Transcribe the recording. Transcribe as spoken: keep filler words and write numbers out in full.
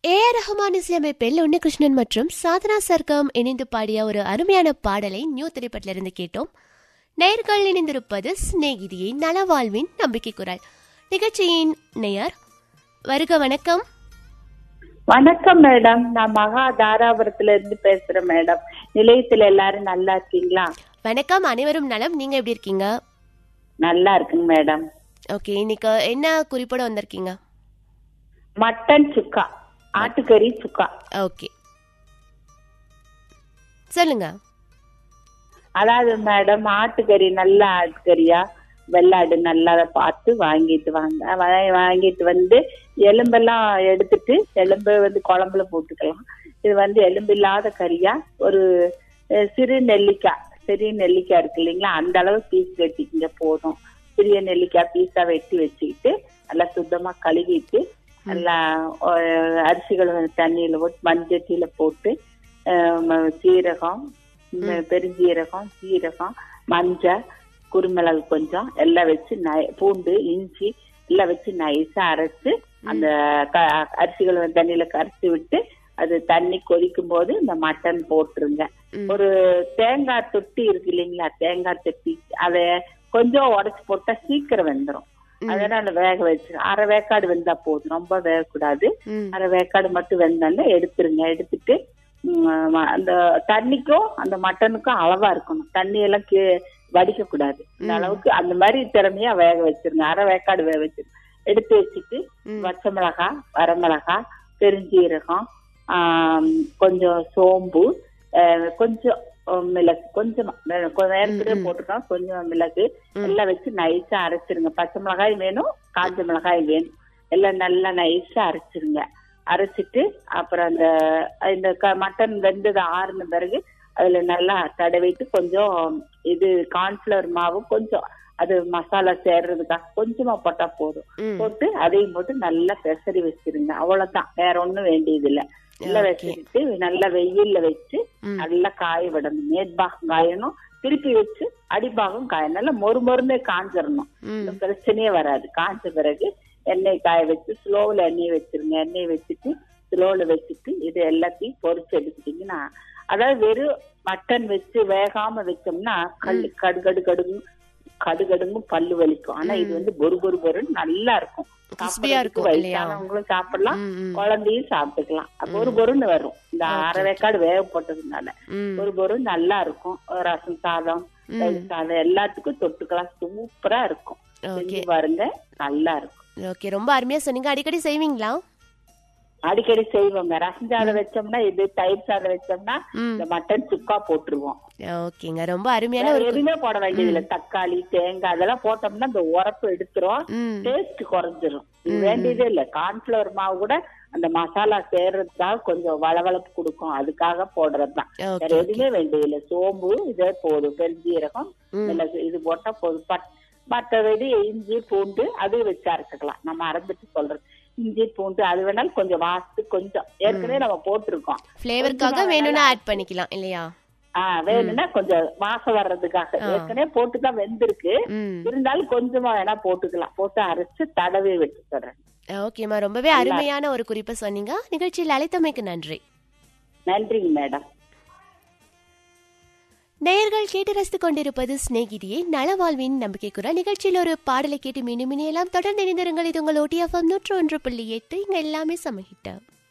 A R Rahman இசையமைப்பில் உன்னிகிருஷ்ணன் மற்றும் சாதனா சர்க்கம் இணைந்து பாடிய ஒரு அருமையான பாடலை நியூ திரைப்படத்திலிருந்து கேட்டோம். நேயர்கள் இணைந்திருப்பது சிநேகிதியை நலவாழ்வின் நம்பிக்கை குரல் நிகழ்ச்சியின் நேயர். வருக வணக்கம். வணக்கம் மேடம், நான் மகா தாராபுரத்துல இருந்து பேசுறேன் மேடம். நிலையத்துல எல்லாரும் நல்லா இருக்கீங்களா? வணக்கம், அனைவரும் நலம். நீங்க எப்படி இருக்கீங்க? நல்லா இருக்குங்க மேடம். ஓகே, இன்னைக்கு என்ன குறிப்போட வந்திருக்கீங்க? மட்டன் சுக்கா, ஆட்டுக்கறி சுக்கா. ஓகே, சொல்லுங்க. அதாவது மேடம், ஆட்டுக்கறி நல்ல ஆட்டுக்கறியா வெள்ளாடு நல்லா பார்த்து வாங்கிட்டு வாங்க. வாங்கிட்டு வந்து எலும்பெல்லாம் எடுத்துட்டு எலும்பு வந்து குழம்புல போட்டுக்கலாம். இது வந்து எலும்பு இல்லாத கறியா ஒரு சிறு நெல்லிக்காய், சிறிய நெல்லிக்காய் இருக்கு இல்லைங்களா, அந்த அளவு பீஸ் வெட்டிக்கிங்க போதும். சிறிய நெல்லிக்காய் பீஸா வெட்டி வச்சுக்கிட்டு நல்லா சுத்தமா கழுவிட்டு நல்லா அரிசிகளை தண்ணியில போட்டு மஞ்சட்டியில போட்டு சீரகம், பெருஞ்சீரகம், சீரகம், மஞ்சள், குருமிளகு கொஞ்சம் எல்லாம் வச்சு நை பூண்டு இஞ்சி எல்லாம் வச்சு நைஸா அரைச்சு அந்த அரிசிகளை தண்ணியில கரைச்சி விட்டு அது தண்ணி கொதிக்கும் போது இந்த மட்டன் போட்டுருங்க. ஒரு தேங்காய் தொட்டி இருக்கு இல்லைங்களா, தேங்காய் தொட்டி அத கொஞ்சம் உடச்சு போட்டா சீக்கிரம் வெந்துடும். அதனால வேக வச்சு அரை வேக்காடு வெந்தா போதும், ரொம்ப வேகக்கூடாது. அரை வேக்காடு மட்டும் வெந்தாலும் எடுத்துருங்க. எடுத்துட்டு அந்த தண்ணிக்கும் அந்த மட்டனுக்கும் அளவா இருக்கணும். தண்ணி எல்லாம் கீ வடிக்க கூடாது. இந்த அளவுக்கு அந்த மாதிரி திறமையா வேக வச்சிருங்க. அரை வேக்காடு வேக வச்சிருங்க. எடுத்து வச்சுட்டு பச்சை மிளகாய், வரமிளகாய், பெருஞ்சீரகம், ஆஹ் கொஞ்சம் சோம்பு, கொஞ்சம் மிளகு, கொஞ்சமா நேரத்துல போட்டுக்கலாம், கொஞ்சம் மிளகு எல்லாம் வச்சு நைஸா அரைச்சிருங்க. பச்சை மிளகாய் வேணும், காஞ்ச மிளகாய் வேணும், எல்லாம் நல்லா நைஸா அரைச்சிருங்க. அரைச்சிட்டு அப்புறம் அந்த இந்த மட்டன் வெந்தது ஆறுன பிறகு அதுல நல்லா தடவிட்டு கொஞ்சம் இது கார்ன்ஃபிளவர் மாவு கொஞ்சம் அது மசாலா சேர்றதுக்காக கொஞ்சமா போட்டா போதும். போட்டு அதையும் போட்டு நல்லா பெசரி வச்சிருங்க. அவ்வளவுதான், வேற ஒண்ணும் வேண்டியது இல்ல. நல்லா வச்சுட்டு நல்லா வெயில்ல வச்சு நல்லா காய விடணும். மேற்பாகம் காயணும், திருப்பி வச்சு அடிப்பாகம் காயணும். நல்லா மொறு மொறுமே காஞ்சிடணும், பிரச்சனையே வராது. காய்ச்ச பிறகு எண்ணெய் காய வச்சு ஸ்லோவில் எண்ணெய் வச்சிருங்க. எண்ணெய் வச்சுட்டு ஸ்லோவில் வச்சுட்டு இது எல்லாத்தையும் பொரிச்சு எடுத்துட்டீங்கன்னா, அதாவது வெறும் மட்டன் வச்சு வேகாம வச்சோம்னா கல் கடுகடு கடுகு கடுகடுங்கும் பல்லு வலிக்கும். ஆனா இது வந்து பொறு பொறு பொருன்னு நல்லா இருக்கும். வயசானவங்களும் சாப்பிடலாம், குழந்தையும் சாப்பிட்டுக்கலாம். பொறு பொருன்னு வரும். இந்த அரை வேக்காடு வேக போட்டதுனால பொறு பொரு நல்லா இருக்கும். ரசம் சாதம், சாதம் எல்லாத்துக்கும் தொட்டுக்கலாம். சூப்பரா இருக்கும். செஞ்சு பாருங்க, நல்லா இருக்கும். ஓகே, ரொம்ப அருமையா சொன்னீங்க. அடிக்கடி செய்வீங்களா? அடிக்கடி செய்வோங்க. ரசம் சாதம் வச்சோம்னா இது, தயிர் சாதம் வச்சோம்னா இந்த மட்டன் சுக்கா போட்டுருவோம். ஓகேங்க, ரொம்ப அருமையான. எதுவுமே போட வேண்டியது இல்ல. தக்காளி, தேங்காய் அதெல்லாம் போட்டோம்னா இந்த உரப்பு எடுத்துரும், டேஸ்ட் குறைஞ்சிரும். இது வேண்டியதே இல்ல. கார்ன்ஃபிளவர் மாவு கூட அந்த மசாலா சேர்றதுக்காக கொஞ்சம் வளவளப்பு கொடுக்கும், அதுக்காக போடுறதுதான். வேற எதுவுமே வேண்டியது இல்ல. சோம்பு இதே போதும், பெருஞ்சீரகம் இது போட்டா போதும். பட் மற்றபடி இஞ்சி பூண்டு அது வச்சு அரைச்சிக்கலாம். நம்ம அரைஞ்சிட்டு சொல்றது இஞ்சி பூண்டு அது வேணாலும் கொஞ்சம் வாசத்து கொஞ்சம் ஏற்கனவே நம்ம போட்டிருக்கோம், ஃபிளேவருக்காக வேணும்னா ஆட் பண்ணிக்கலாம் இல்லையா? ஆஹ் வேணும்னா கொஞ்சம் வாசம் வர்றதுக்காக ஏற்கனவே போட்டுதான் வெந்திருக்கு, இருந்தாலும் கொஞ்சமா வேணா போட்டுக்கலாம். போட்டு அரைச்சு தடவை வச்சு தர்றேன். ஓகேமா, ரொம்பவே அருமையான ஒரு குறிப்பை சொன்னீங்க. நிகழ்ச்சியில் அழைத்தமைக்கு நன்றி. நன்றிங்க மேடம். நேயர்கள் கேட்டு ரசித்துக் கொண்டிருப்பது சிநேகிதியை நலவாழ்வின் நம்பிக்கை குரல் நிகழ்ச்சியில் ஒரு பாடலை கேட்டு மீண்டும் இணையலாம். தொடர்ந்து இணைந்திருங்கள். இது உங்கள் ஓடிஎஃப்எம் நூற்று ஒன்று புள்ளி எட்டு. இங்க எல்லாமே சமஹிட்ட.